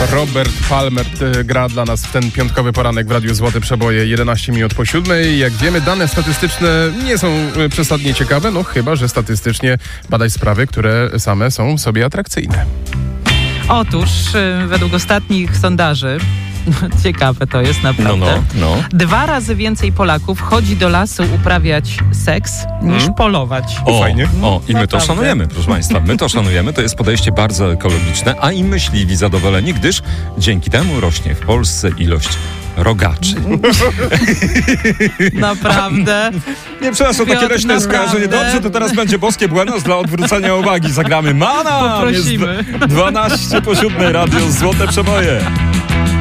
Robert Palmer gra dla nas w ten piątkowy poranek w Radiu Złote Przeboje 11 minut po 7. Jak wiemy, dane statystyczne nie są przesadnie ciekawe, no chyba że statystycznie badać sprawy, które same są sobie atrakcyjne. Otóż według ostatnich sondaży, ciekawe to jest naprawdę, 2 razy więcej Polaków chodzi do lasu uprawiać seks niż polować. Fajnie. I my to szanujemy, proszę Państwa. My to szanujemy, to jest podejście bardzo ekologiczne, a i myśliwi zadowoleni, gdyż dzięki temu rośnie w Polsce ilość rogaczy. Naprawdę. Nie, przepraszam, takie leśne skojarzenie. Dobrze, to teraz będzie boskie Buenos dla odwrócenia uwagi. Zagramy Mana! Poprosimy. Jest 12 po 7, Radio Złote Przeboje.